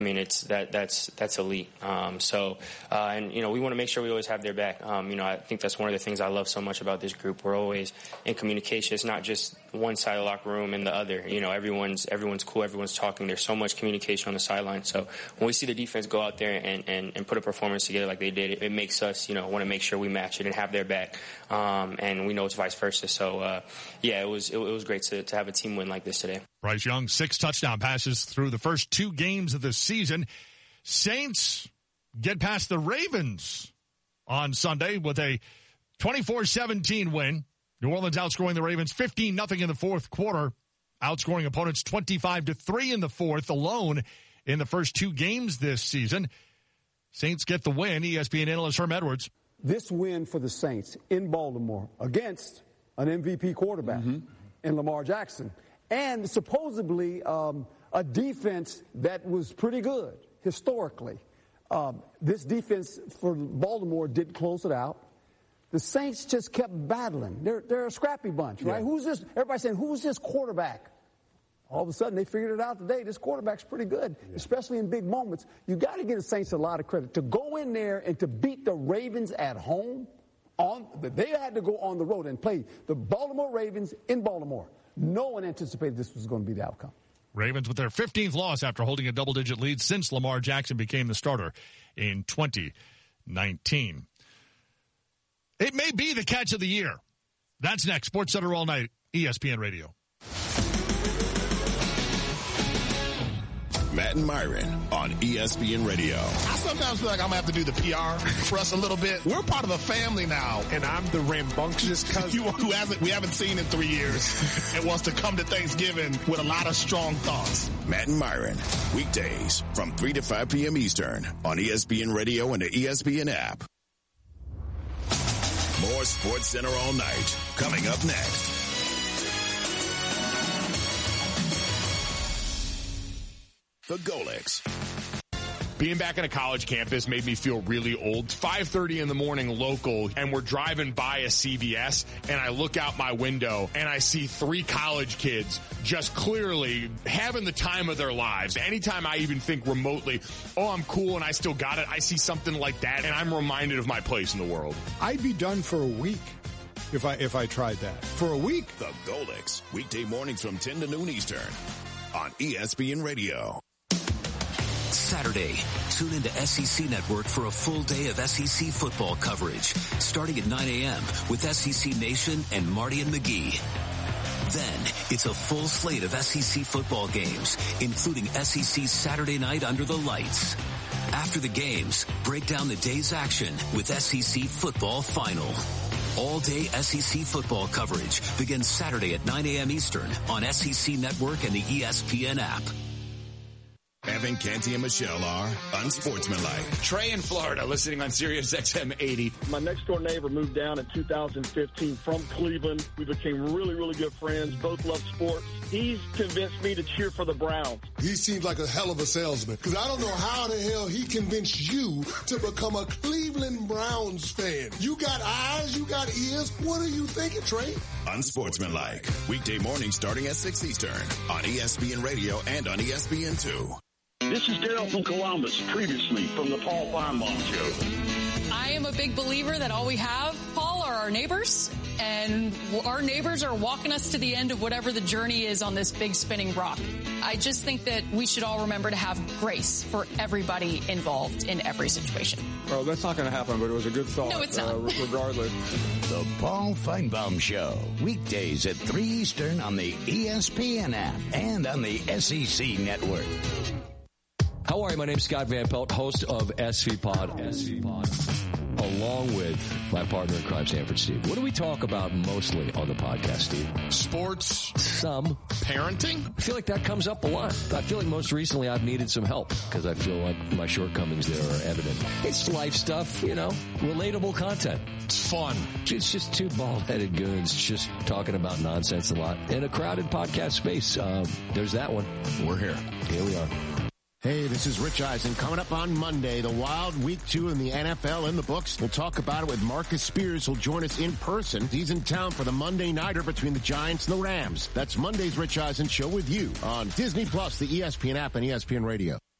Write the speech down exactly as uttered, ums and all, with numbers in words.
I mean, it's that that's that's elite. Um, so, uh, and you know, we want to make sure we always have their back. Um, you know, I think that's one of the things I love so much about this group. We're always in communication. It's not just one side of the locker room and the other. You know, everyone's everyone's cool. Everyone's talking. There's so much communication on the sideline. So when we see the defense go out there and, and, and put a performance together like they did, it, it makes us, you know, want to make sure we match it and have their back. Um, and we know it's vice versa. So, uh, yeah, it was it, it was great to to have a team win like this today. Bryce Young, six touchdown passes through the first two games of the season. Saints get past the Ravens on Sunday with a twenty-four seventeen win. New Orleans outscoring the Ravens fifteen nothing in the fourth quarter, outscoring opponents twenty-five to three in the fourth alone in the first two games this season. Saints get the win. E S P N analyst Herm Edwards. This win for the Saints in Baltimore against an M V P quarterback mm-hmm. in Lamar Jackson, and supposedly um, a defense that was pretty good historically. Um, this defense for Baltimore didn't close it out. The Saints just kept battling. They're, they're a scrappy bunch, right? Yeah. Who's this? Everybody's saying, who's this quarterback? All of a sudden, they figured it out today. This quarterback's pretty good, yeah. especially in big moments. You got to give the Saints a lot of credit. To go in there and to beat the Ravens at home, on they had to go on the road and play the Baltimore Ravens in Baltimore. No one anticipated this was going to be the outcome. Ravens with their fifteenth loss after holding a double-digit lead since Lamar Jackson became the starter in twenty nineteen. It may be the catch of the year. That's next. Sports Center all night, E S P N Radio. Matt and Myron on E S P N Radio. I sometimes feel like I'm going to have to do the P R for us a little bit. We're part of a family now. And I'm the rambunctious cousin. You, who hasn't, we haven't seen in three years and wants to come to Thanksgiving with a lot of strong thoughts. Matt and Myron, weekdays from three to five p.m. Eastern on E S P N Radio and the E S P N app. More Sports Center all night. Coming up next. The Golics. Being back on a college campus made me feel really old. It's five thirty in the morning local, and we're driving by a C V S, and I look out my window, and I see three college kids just clearly having the time of their lives. Anytime I even think remotely, oh, I'm cool and I still got it, I see something like that, and I'm reminded of my place in the world. I'd be done for a week if I if I tried that. For a week. The Golics, weekday mornings from ten to noon Eastern on E S P N Radio. Saturday, tune into S E C Network for a full day of S E C football coverage, starting at nine a.m. with S E C Nation and Marty and McGee. Then, it's a full slate of S E C football games, including S E C Saturday Night Under the Lights. After the games, break down the day's action with S E C Football Final. All-day S E C football coverage begins Saturday at nine a.m. Eastern on S E C Network and the E S P N app. Evan, Canty, and Michelle are unsportsmanlike. Trey in Florida, listening on Sirius X M eighty. My next door neighbor moved down in two thousand fifteen from Cleveland. We became really, really good friends. Both love sports. He's convinced me to cheer for the Browns. He seems like a hell of a salesman, because I don't know how the hell he convinced you to become a Cleveland Browns fan. You got eyes, you got ears. What are you thinking, Trey? Unsportsmanlike. Weekday morning starting at six Eastern on E S P N Radio and on E S P N two. This is Daryl from Columbus, previously from the Paul Feinbaum Show. I am a big believer that all we have, Paul, are our neighbors, and our neighbors are walking us to the end of whatever the journey is on this big spinning rock. I just think that we should all remember to have grace for everybody involved in every situation. Well, that's not going to happen, but it was a good thought. No, it's not. Uh, regardless. The Paul Feinbaum Show, weekdays at three Eastern on the E S P N app and on the S E C Network. How are you? My name's Scott Van Pelt, host of S V Pod. S V Pod. Along with my partner in crime, Sanford Steve. What do we talk about mostly on the podcast, Steve? Sports. Some. Parenting. I feel like that comes up a lot. I feel like most recently I've needed some help because I feel like my shortcomings there are evident. It's life stuff, you know, relatable content. It's fun. It's just two bald-headed goons just talking about nonsense a lot in a crowded podcast space. Um, there's that one. We're here. Here we are. Hey, this is Rich Eisen. Coming up on Monday, the wild week two in the N F L in the books. We'll talk about it with Marcus Spears, who'll join us in person. He's in town for the Monday Nighter between the Giants and the Rams. That's Monday's Rich Eisen Show with you on Disney Plus, the E S P N app, and E S P N Radio.